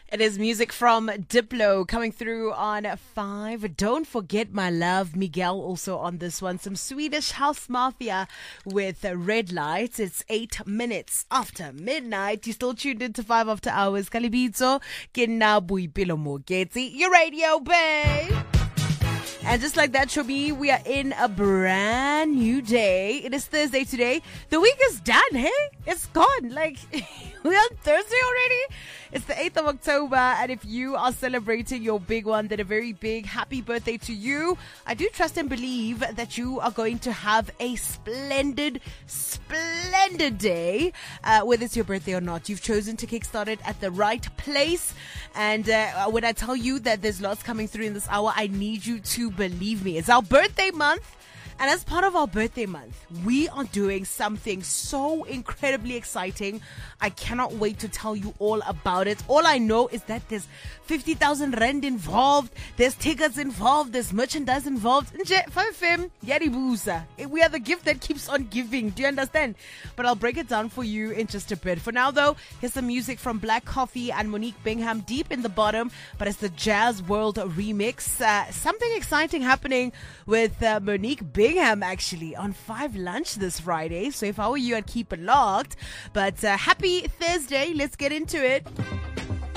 It is music from Diplo coming through on 5. Don't forget my love, Miguel also on this one. Some Swedish House Mafia with Red Lights. It's 8 minutes after midnight. You still tuned into 5 after hours. Kalibitso, Kina Buipilo Mogeti, your radio, babe. And just like that, Shobi, we are in a brand new day. It is Thursday today. The week is done, hey? It's gone. Like, we're on Thursday already? It's the 8th of October, and if you are celebrating your big one, then a very big happy birthday to you. I do trust and believe that you are going to have a splendid day, whether it's your birthday or not. You've chosen to kickstart it at the right place, and when I tell you that there's lots coming through in this hour, I need you to believe me. It's our birthday month. And as part of our birthday month, we are doing something so incredibly exciting. I cannot wait to tell you all about it. All I know is that there's 50,000 rand involved. There's tickets involved. There's merchandise involved. We are the gift that keeps on giving. Do you understand? But I'll break it down for you in just a bit. For now, though, here's some music from Black Coffee and Monique Bingham, Deep in the Bottom. But it's the Jazz World remix. Something exciting happening with Monique Bingham, actually, on 5 Lunch this Friday. So if I were you, I'd keep it locked. But happy Thursday. Let's get into it.